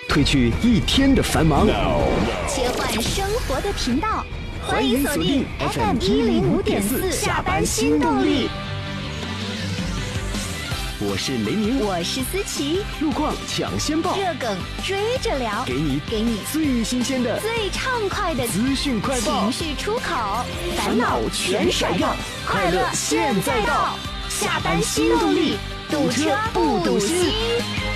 褪去一天的繁忙。 切换生活的频道，欢迎锁定 FM105.4下班新动力。 我是雷宁， 我是思琪， 路况抢先报， 热梗追着聊， 给你最新鲜的、 最畅快的资讯快报， 情绪出口，烦恼全甩掉，快乐现在到，下班新动力，堵车不堵心。